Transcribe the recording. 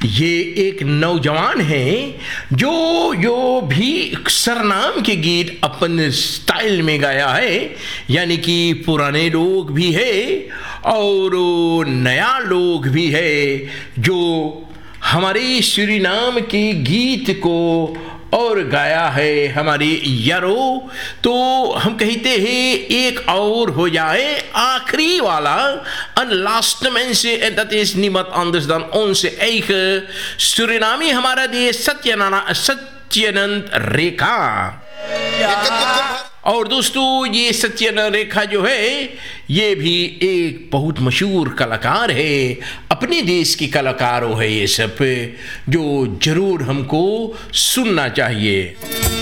ये एक नौजवान है जो भी सरनाम के गीत अपन स्टाइल में गाया है, यानी कि पुराने लोग भी है और नया लोग भी है जो हमारे सूरीनाम के गीत को और गाया है हमारे यारो। तो हम कहते हैं एक और हो जाए आखिरी वाला en laatste mensen, en dat is niemand anders dan onze eigen Suriname, हमारा देश सत्यानंद रेखा। और दोस्तों ये सत्यानंद रेखा जो है ये भी एक बहुत मशहूर कलाकार है, अपने देश के कलाकारों है ये सब, जो जरूर हमको सुनना चाहिए।